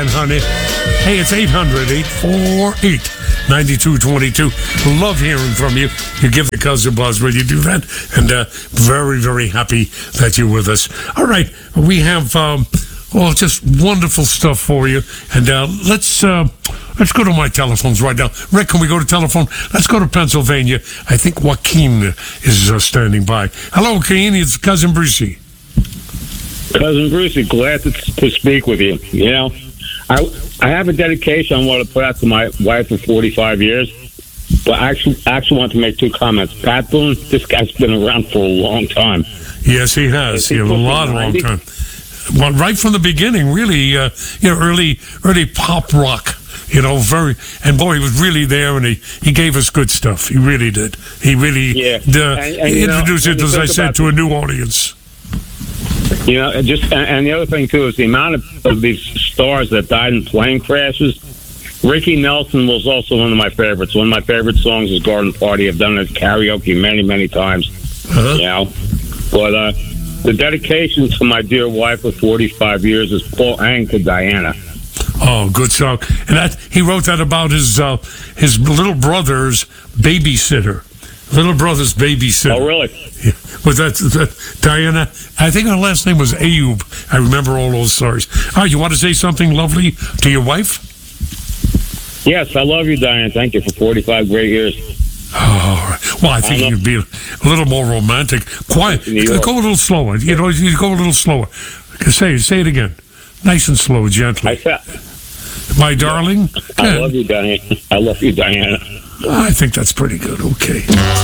honey. Hey, it's 800-848-9222. Love hearing from you. You give the cuz a buzz when you do that. And very, very happy that you're with us. All right. We have just wonderful stuff for you. And let's go to my telephones right now. Rick, can we go to telephone? Let's go to Pennsylvania. I think Joaquin is standing by. Hello, Joaquin. It's Cousin Brucey. Cousin Brucey, glad to speak with you. You know, I have a dedication I want to put out to my wife of 45 years, but I actually want to make two comments. Pat Boone, this guy's been around for a long time. Yes, he has. He has a long time. Well, right from the beginning, really, early pop rock. You know, and boy, he was really there, and he gave us good stuff. He really did. He really introduced it, as I said, to a new audience. You know, and the other thing too is the amount of these stars that died in plane crashes. Ricky Nelson was also one of my favorites. One of my favorite songs is "Garden Party." I've done it at karaoke many, many times. You know, but the dedication to my dear wife of 45 years is Paul Anka to Diana. Oh, good song. And he wrote that about his little brother's babysitter. Little brother's babysitter. Oh, really? Yeah. Was that Diana? I think her last name was Ayub. I remember all those stories. All right, you want to say something lovely to your wife? Yes, I love you, Diana. Thank you for 45 great years. Oh, well, I think you'd be a little more romantic. Quiet. Go a little slower. You know, you go a little slower. Say it again. Nice and slow, gently. My darling. I love you, Diana. I love you, Diana. I think that's pretty good. Okay.